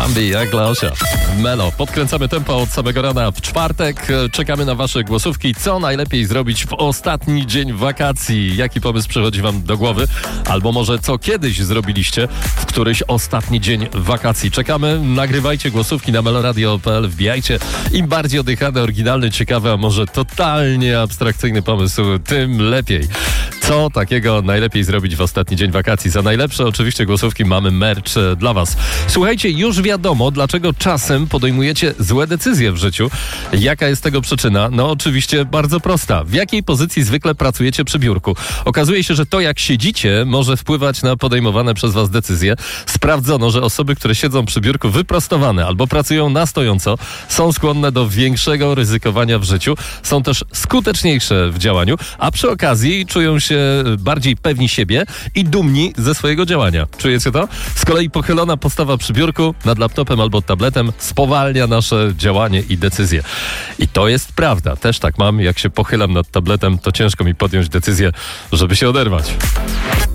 Bambi, jak Leosia. Melo, podkręcamy tempo od samego rana w czwartek. Czekamy na wasze głosówki. Co najlepiej zrobić w ostatni dzień wakacji? Jaki pomysł przychodzi wam do głowy? Albo może co kiedyś zrobiliście w któryś ostatni dzień wakacji? Czekamy, nagrywajcie głosówki na meloradio.pl, wbijajcie. Im bardziej oddychany, oryginalny, ciekawy, a może totalnie abstrakcyjny pomysł, tym lepiej. Co takiego najlepiej zrobić w ostatni dzień wakacji? Za najlepsze oczywiście głosówki mamy merch dla was. Słuchajcie, już wiadomo, dlaczego czasem podejmujecie złe decyzje w życiu. Jaka jest tego przyczyna? No oczywiście bardzo prosta. W jakiej pozycji zwykle pracujecie przy biurku? Okazuje się, że to jak siedzicie może wpływać na podejmowane przez was decyzje. Sprawdzono, że osoby, które siedzą przy biurku wyprostowane albo pracują na stojąco, są skłonne do większego ryzykowania w życiu. Są też skuteczniejsze w działaniu, a przy okazji czują się bardziej pewni siebie i dumni ze swojego działania. Czujecie to? Z kolei pochylona postawa przy biurku, nad laptopem albo tabletem spowalnia nasze działanie i decyzje. I to jest prawda. Też tak mam. Jak się pochylam nad tabletem, to ciężko mi podjąć decyzję, żeby się oderwać.